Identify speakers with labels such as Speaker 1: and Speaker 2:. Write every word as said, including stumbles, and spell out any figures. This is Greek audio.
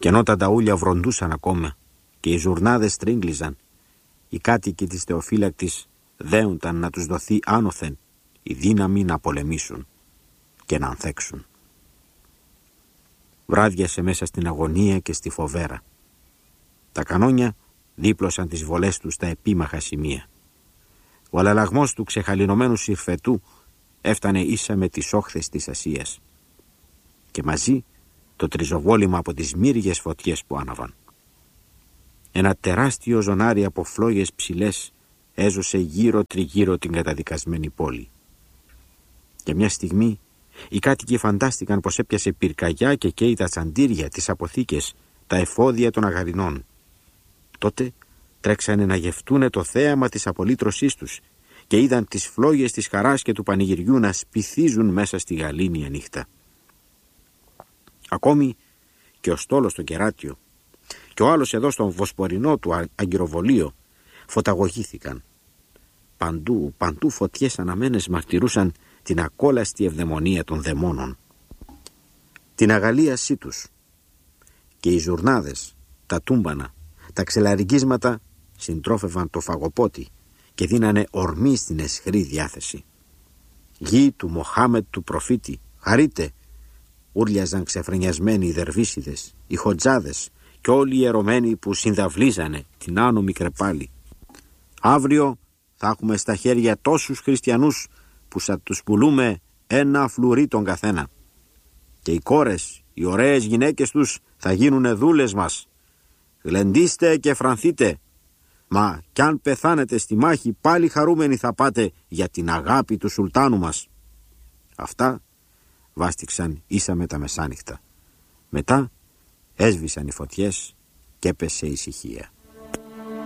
Speaker 1: Και ενώ τα νταούλια βροντούσαν ακόμα και οι ζουρνάδες τρίγκλιζαν, οι κάτοικοι της Θεοφύλακτης δέουνταν να τους δοθεί άνωθεν η δύναμη να πολεμήσουν και να ανθέξουν. Βράδιασε μέσα στην αγωνία και στη φοβέρα. Τα κανόνια δίπλωσαν τις βολές τους στα επίμαχα σημεία. Ο αλλαλαγμός του ξεχαλινωμένου συρφετού έφτανε ίσα με τις όχθες της Ασίας. Και μαζί το τριζοβόλημα από τις μύριες φωτιές που άναβαν. Ένα τεράστιο ζωνάρι από φλόγες ψηλές έζωσε γύρω τριγύρω την καταδικασμένη πόλη. Και μια στιγμή οι κάτοικοι φαντάστηκαν πως έπιασε πυρκαγιά και καίει τα τσαντήρια, τις αποθήκες, τα εφόδια των αγαρινών. Τότε τρέξανε να γευτούνε το θέαμα της απολύτρωσής τους και είδαν τις φλόγες της χαράς και του πανηγυριού να σπιθίζουν μέσα στη γαλήνια νύχτα. Ακόμη και ο στόλος στο κεράτιο και ο άλλος εδώ στον βοσπορεινό του αγκυροβολείο φωταγωγήθηκαν. Παντού, παντού φωτιές αναμένες μαρτυρούσαν την ακόλαστη ευδαιμονία των δαιμόνων, την αγαλίασή τους. Και οι ζουρνάδες, τα τούμπανα, τα ξελαρικίσματα συντρόφευαν το φαγοπότη και δίνανε ορμή στην αισχρή διάθεση. Γη του Μοχάμετ του προφήτη, χαρείτε, ούρλιαζαν ξεφρενιασμένοι οι δερβίσιδες, οι χοτζάδες και όλοι οι ιερωμένοι που συνδαυλίζανε την άνομη κρεπάλη. Αύριο θα έχουμε στα χέρια τόσους χριστιανούς που θα τους πουλούμε ένα φλουρί τον καθένα. Και οι κόρες, οι ωραίες γυναίκες τους θα γίνουνε δούλες μας. Γλεντήστε και φρανθείτε, μα κι αν πεθάνετε στη μάχη πάλι χαρούμενοι θα πάτε για την αγάπη του σουλτάνου μας. Αυτά βάστηξαν ίσα με τα μεσάνυχτα. Μετά έσβησαν οι φωτιές και έπεσε ησυχία.